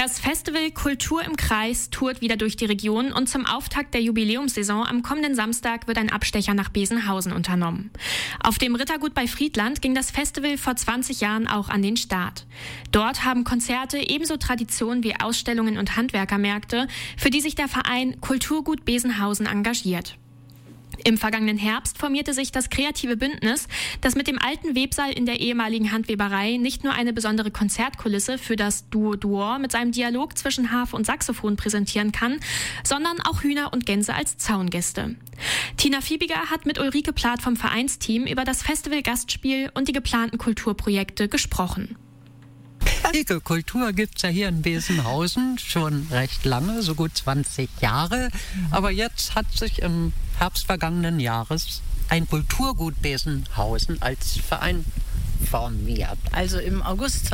Das Festival Kultur im Kreis tourt wieder durch die Region und zum Auftakt der Jubiläumssaison am kommenden Samstag wird ein Abstecher nach Besenhausen unternommen. Auf dem Rittergut bei Friedland ging das Festival vor 20 Jahren auch an den Start. Dort haben Konzerte ebenso Tradition wie Ausstellungen und Handwerkermärkte, für die sich der Verein Kulturgut Besenhausen engagiert. Im vergangenen Herbst formierte sich das kreative Bündnis, das mit dem alten Websaal in der ehemaligen Handweberei nicht nur eine besondere Konzertkulisse für das Duo Duor mit seinem Dialog zwischen Harfe und Saxophon präsentieren kann, sondern auch Hühner und Gänse als Zaungäste. Tina Fiebiger hat mit Ulrike Plath vom Vereinsteam über das Festival-Gastspiel und die geplanten Kulturprojekte gesprochen. Die Kultur gibt es ja hier in Besenhausen schon recht lange, so gut 20 Jahre. Aber jetzt hat sich im Herbst vergangenen Jahres ein Kulturgut Besenhausen als Verein formiert. Also im August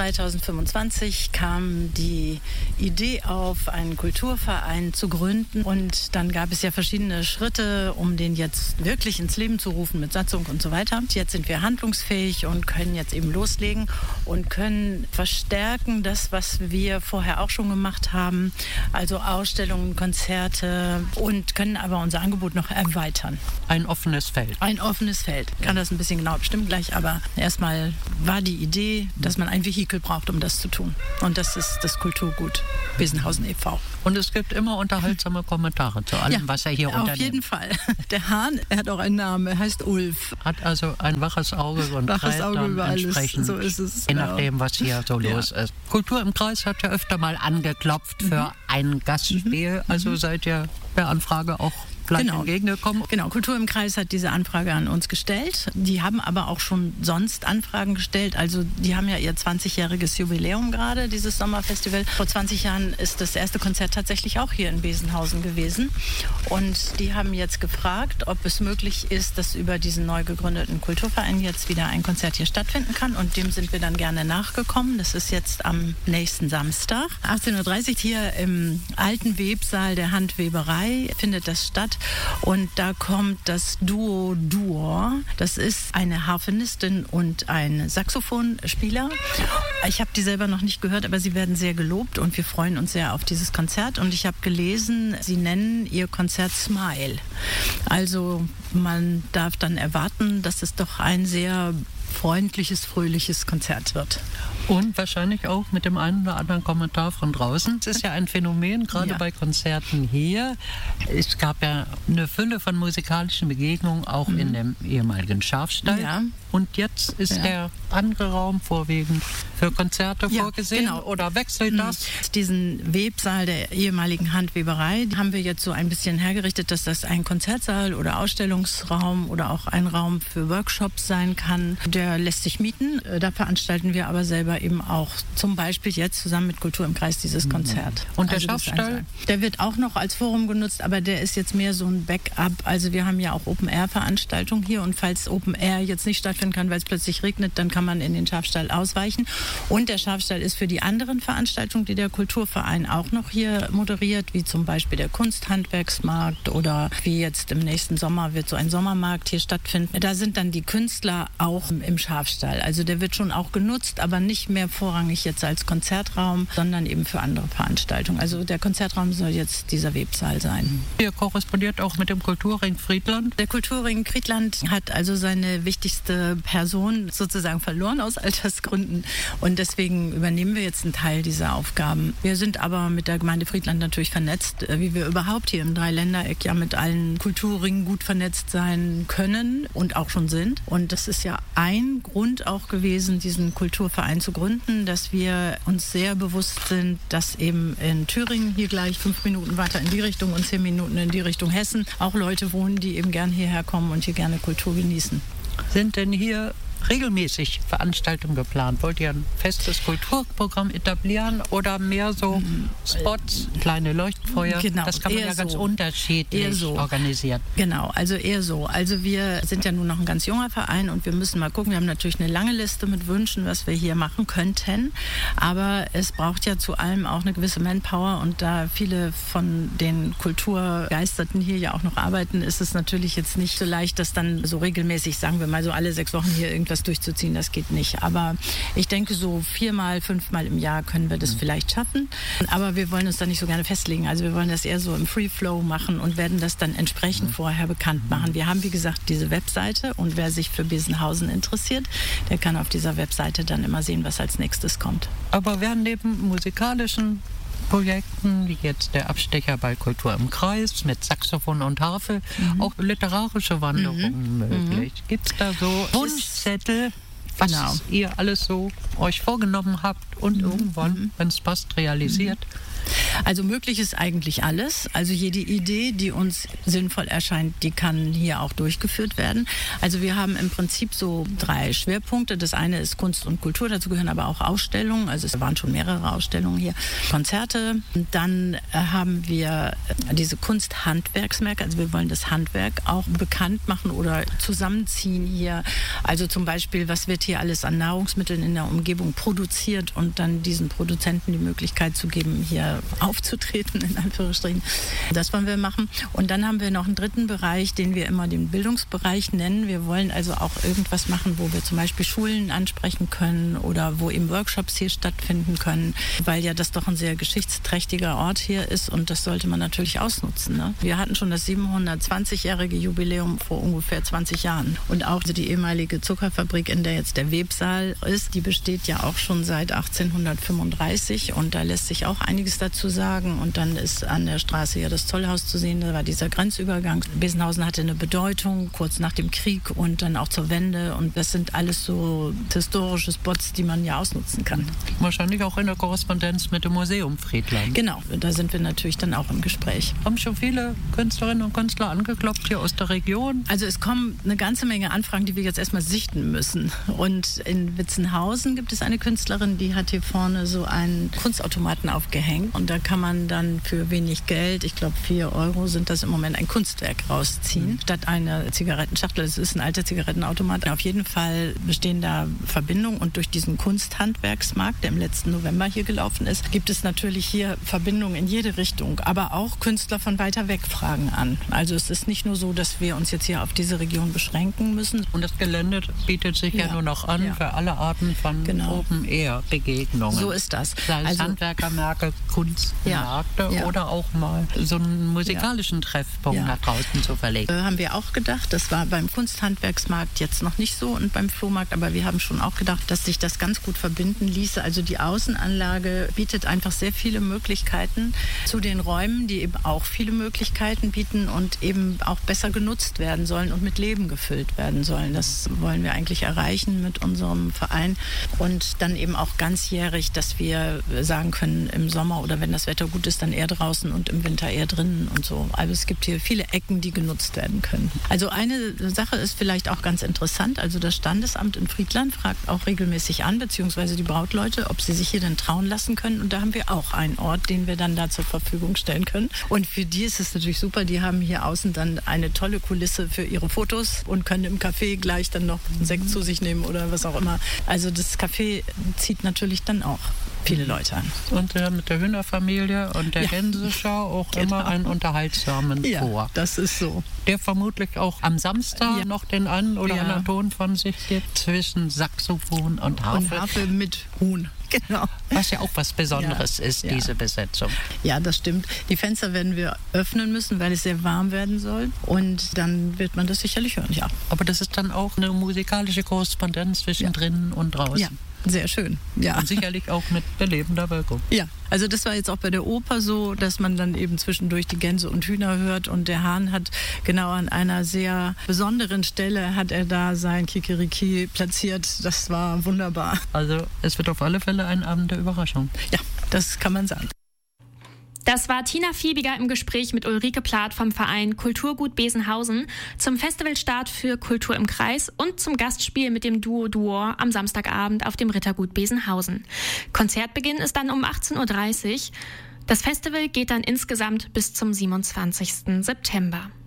2025 kam die Idee auf, einen Kulturverein zu gründen. Und dann gab es ja verschiedene Schritte, um den jetzt wirklich ins Leben zu rufen mit Satzung und so weiter. Jetzt sind wir handlungsfähig und können jetzt eben loslegen und können verstärken das, was wir vorher auch schon gemacht haben. Also Ausstellungen, Konzerte und können aber unser Angebot noch erweitern. Ein offenes Feld. Ein offenes Feld. Ich kann das ein bisschen genau bestimmen gleich, aber erstmal war die Idee, dass man ein Vehikel braucht, um das zu tun. Und das ist das Kulturgut Besenhausen e.V. Und es gibt immer unterhaltsame Kommentare zu allem, was er hier unternimmt. Auf jeden Fall. Der Hahn, er hat auch einen Namen, er heißt Ulf. Hat also ein waches Auge und waches Auge über alles. So ist es. Je nachdem, was hier so los ist. Kultur im Kreis hat ja öfter mal angeklopft für ein Gastspiel. Also seid ihr der Anfrage auch gleich entgegengekommen? Genau, Kultur im Kreis hat diese Anfrage an uns gestellt. Die haben aber auch schon sonst Anfragen gestellt. Also die haben ja ihr 20-jähriges Jubiläum gerade, dieses Sommerfestival. Vor 20 Jahren ist das erste Konzert tatsächlich auch hier in Besenhausen gewesen. Und die haben jetzt gefragt, ob es möglich ist, dass über diesen neu gegründeten Kulturverein jetzt wieder ein Konzert hier stattfinden kann. Und dem sind wir dann gerne nachgekommen. Das ist jetzt am nächsten Samstag. 18:30 Uhr hier im alten Websaal der Handweberei findet das statt. Und da kommt das Duo Duor. Das ist eine Harfenistin und ein Saxophonspieler. Ich habe die selber noch nicht gehört, aber sie werden sehr gelobt und wir freuen uns sehr auf dieses Konzert. Und ich habe gelesen, sie nennen ihr Konzert Smile. Also man darf dann erwarten, dass es doch ein sehr freundliches, fröhliches Konzert wird. Und wahrscheinlich auch mit dem einen oder anderen Kommentar von draußen. Es ist ja ein Phänomen, gerade bei Konzerten hier. Es gab ja eine Fülle von musikalischen Begegnungen, auch in dem ehemaligen Schafstall. Ja. Und jetzt ist der andere Raum vorwiegend für Konzerte vorgesehen. Genau. Oder wechselt das? Diesen Websaal der ehemaligen Handweberei haben wir jetzt so ein bisschen hergerichtet, dass das ein Konzertsaal oder Ausstellungsraum oder auch ein Raum für Workshops sein kann. Der lässt sich mieten. Da veranstalten wir aber selber eben auch zum Beispiel jetzt zusammen mit Kultur im Kreis dieses Konzert. Und der Schafstall? Der wird auch noch als Forum genutzt, aber der ist jetzt mehr so ein Backup. Also wir haben ja auch Open-Air-Veranstaltungen hier und falls Open-Air jetzt nicht stattfinden kann, weil es plötzlich regnet, dann kann man in den Schafstall ausweichen. Und der Schafstall ist für die anderen Veranstaltungen, die der Kulturverein auch noch hier moderiert, wie zum Beispiel der Kunsthandwerksmarkt oder wie jetzt im nächsten Sommer wird so ein Sommermarkt hier stattfinden. Da sind dann die Künstler auch im Schafstall. Also der wird schon auch genutzt, aber nicht mehr vorrangig jetzt als Konzertraum, sondern eben für andere Veranstaltungen. Also der Konzertraum soll jetzt dieser Websaal sein. Ihr korrespondiert auch mit dem Kulturring Friedland? Der Kulturring Friedland hat also seine wichtigste Person sozusagen verloren aus Altersgründen und deswegen übernehmen wir jetzt einen Teil dieser Aufgaben. Wir sind aber mit der Gemeinde Friedland natürlich vernetzt, wie wir überhaupt hier im Dreiländereck ja mit allen Kulturringen gut vernetzt sein können und auch schon sind. Und das ist ja ein Grund auch gewesen, diesen Kulturverein zu gründen, dass wir uns sehr bewusst sind, dass eben in Thüringen hier gleich 5 Minuten weiter in die Richtung und 10 Minuten in die Richtung Hessen auch Leute wohnen, die eben gern hierher kommen und hier gerne Kultur genießen. Sind denn hier regelmäßig Veranstaltungen geplant? Wollt ihr ein festes Kulturprogramm etablieren oder mehr so Spots, kleine Leuchtfeuer? Genau, das kann man ja ganz unterschiedlich organisieren. Genau, also eher so. Also wir sind ja nun noch ein ganz junger Verein und wir müssen mal gucken. Wir haben natürlich eine lange Liste mit Wünschen, was wir hier machen könnten. Aber es braucht ja zu allem auch eine gewisse Manpower und da viele von den Kulturgeisterten hier ja auch noch arbeiten, ist es natürlich jetzt nicht so leicht, dass dann so regelmäßig, sagen wir mal so alle 6 Wochen hier irgendwelche das durchzuziehen, das geht nicht. Aber ich denke, so 4-mal, 5-mal im Jahr können wir das vielleicht schaffen. Aber wir wollen uns da nicht so gerne festlegen. Also wir wollen das eher so im Free Flow machen und werden das dann entsprechend vorher bekannt machen. Wir haben, wie gesagt, diese Webseite und wer sich für Besenhausen interessiert, der kann auf dieser Webseite dann immer sehen, was als nächstes kommt. Aber werden neben musikalischen Projekten, wie jetzt der Abstecher bei Kultur im Kreis mit Saxophon und Harfe, auch literarische Wanderungen möglich? Gibt es da so Wunschzettel, was ihr alles so euch vorgenommen habt und irgendwann, wenn es passt, realisiert? Also möglich ist eigentlich alles. Also jede Idee, die uns sinnvoll erscheint, die kann hier auch durchgeführt werden. Also wir haben im Prinzip so 3 Schwerpunkte. Das eine ist Kunst und Kultur, dazu gehören aber auch Ausstellungen. Also es waren schon mehrere Ausstellungen hier. Konzerte. Dann haben wir diese Kunsthandwerksmärkte. Also wir wollen das Handwerk auch bekannt machen oder zusammenziehen hier. Also zum Beispiel, was wird hier alles an Nahrungsmitteln in der Umgebung produziert und dann diesen Produzenten die Möglichkeit zu geben, hier aufzutreten, in Anführungsstrichen. Das wollen wir machen. Und dann haben wir noch einen dritten Bereich, den wir immer den Bildungsbereich nennen. Wir wollen also auch irgendwas machen, wo wir zum Beispiel Schulen ansprechen können oder wo eben Workshops hier stattfinden können, weil ja das doch ein sehr geschichtsträchtiger Ort hier ist und das sollte man natürlich ausnutzen. Ne? Wir hatten schon das 720-jährige Jubiläum vor ungefähr 20 Jahren. Und auch die ehemalige Zuckerfabrik, in der jetzt der Websaal ist, die besteht ja auch schon seit 1835 und da lässt sich auch einiges dazu sagen. Und dann ist an der Straße ja das Zollhaus zu sehen, da war dieser Grenzübergang. Besenhausen hatte eine Bedeutung kurz nach dem Krieg und dann auch zur Wende und das sind alles so historische Spots, die man ja ausnutzen kann. Wahrscheinlich auch in der Korrespondenz mit dem Museum Friedland. Genau, da sind wir natürlich dann auch im Gespräch. Haben schon viele Künstlerinnen und Künstler angeklopft hier aus der Region? Also es kommen eine ganze Menge Anfragen, die wir jetzt erstmal sichten müssen. Und in Witzenhausen gibt es eine Künstlerin, die hat hier vorne so einen Kunstautomaten aufgehängt. Und da kann man dann für wenig Geld, ich glaube 4 Euro sind das im Moment, ein Kunstwerk rausziehen, statt einer Zigarettenschachtel. Es ist ein alter Zigarettenautomat. Auf jeden Fall bestehen da Verbindungen und durch diesen Kunsthandwerksmarkt, der im letzten November hier gelaufen ist, gibt es natürlich hier Verbindungen in jede Richtung. Aber auch Künstler von weiter weg fragen an. Also es ist nicht nur so, dass wir uns jetzt hier auf diese Region beschränken müssen. Und das Gelände bietet sich ja nur noch an für alle Arten von Open-Air-Begegnungen. So ist das. Sei es Handwerkermärkte, Kunstmärkte oder auch mal so einen musikalischen Treffpunkt nach draußen zu verlegen. Haben wir auch gedacht. Das war beim Kunsthandwerksmarkt jetzt noch nicht so und beim Flohmarkt, aber wir haben schon auch gedacht, dass sich das ganz gut verbinden ließe. Also die Außenanlage bietet einfach sehr viele Möglichkeiten zu den Räumen, die eben auch viele Möglichkeiten bieten und eben auch besser genutzt werden sollen und mit Leben gefüllt werden sollen. Das wollen wir eigentlich erreichen mit unserem Verein und dann eben auch ganzjährig, dass wir sagen können, im Sommer oder wenn das Wetter gut ist, dann eher draußen und im Winter eher drinnen und so. Also es gibt hier viele Ecken, die genutzt werden können. Also eine Sache ist vielleicht auch ganz interessant. Also das Standesamt in Friedland fragt auch regelmäßig an, beziehungsweise die Brautleute, ob sie sich hier denn trauen lassen können. Und da haben wir auch einen Ort, den wir dann da zur Verfügung stellen können. Und für die ist es natürlich super. Die haben hier außen dann eine tolle Kulisse für ihre Fotos und können im Café gleich dann noch einen Sekt zu sich nehmen oder was auch immer. Also das Café zieht natürlich dann auch viele Leute an. Und mit der Hühnerfamilie und der Gänseschau auch immer einen unterhaltsamen Chor. Das ist so. Der vermutlich auch am Samstag noch den einen oder anderen Ton von sich gibt zwischen Saxophon und Harfe. Und Harfe mit Huhn. Genau. Was ja auch was Besonderes ist, diese Besetzung. Ja, das stimmt. Die Fenster werden wir öffnen müssen, weil es sehr warm werden soll. Und dann wird man das sicherlich hören, ja. Aber das ist dann auch eine musikalische Korrespondenz zwischen drinnen und draußen. Ja. Sehr schön, ja. Und sicherlich auch mit belebender Wirkung. Ja, also das war jetzt auch bei der Oper so, dass man dann eben zwischendurch die Gänse und Hühner hört und der Hahn hat genau an einer sehr besonderen Stelle hat er da sein Kikeriki platziert. Das war wunderbar. Also es wird auf alle Fälle ein Abend der Überraschung. Ja, das kann man sagen. Das war Tina Fiebiger im Gespräch mit Ulrike Plath vom Verein Kulturgut Besenhausen zum Festivalstart für Kultur im Kreis und zum Gastspiel mit dem Duo Duor am Samstagabend auf dem Rittergut Besenhausen. Konzertbeginn ist dann um 18:30 Uhr. Das Festival geht dann insgesamt bis zum 27. September.